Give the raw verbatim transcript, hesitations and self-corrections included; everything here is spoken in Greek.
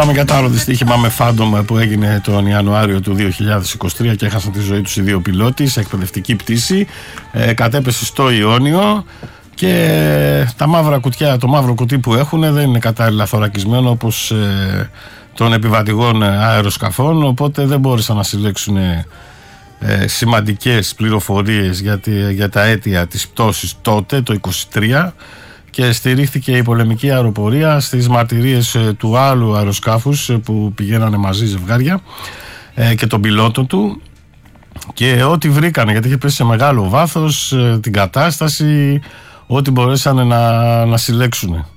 είπαμε για το άλλο δυστύχημα με Phantom που έγινε τον Ιανουάριο του δύο χιλιάδες είκοσι τρία και έχασαν τη ζωή τους οι δύο πιλότοι σε εκπαιδευτική πτήση. Ε, κατέπεσε στο Ιόνιο και τα μαύρα κουτιά, το μαύρο κουτί που έχουν δεν είναι κατάλληλα θωρακισμένο όπως ε, των επιβατηγών αεροσκαφών, οπότε δεν μπόρεσαν να συλλέξουν ε, σημαντικές πληροφορίες για, τη, για τα αίτια της πτώσης τότε, το είκοσι τρία, και στηρίχθηκε η πολεμική αεροπορία στις μαρτυρίες ε, του άλλου αεροσκάφους ε, που πηγαίνανε μαζί ζευγάρια ε, και τον πιλότο του, και ό,τι βρήκανε, γιατί είχε πέσει σε μεγάλο βάθος, ε, την κατάσταση, ό,τι μπορέσανε να, να συλλέξουν.